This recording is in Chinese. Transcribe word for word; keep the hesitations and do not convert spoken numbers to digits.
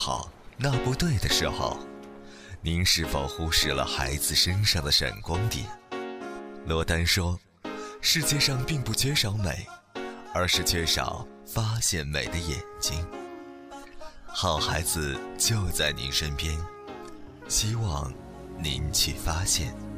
好，那不对的时候，您是否忽视了孩子身上的闪光点？罗丹说，世界上并不缺少美，而是缺少发现美的眼睛。好孩子就在您身边，希望您去发现。